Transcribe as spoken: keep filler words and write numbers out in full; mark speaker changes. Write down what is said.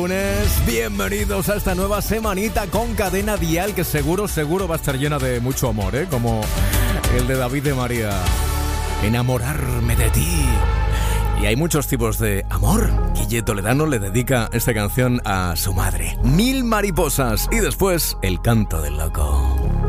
Speaker 1: Bienvenidos a esta nueva semanita con Cadena Dial, que seguro, seguro va a estar llena de mucho amor, ¿eh? Como el de David de María. Enamorarme de ti. Y hay muchos tipos de amor. Guille Toledano le dedica esta canción a su madre. Mil mariposas. Y después, El canto del loco.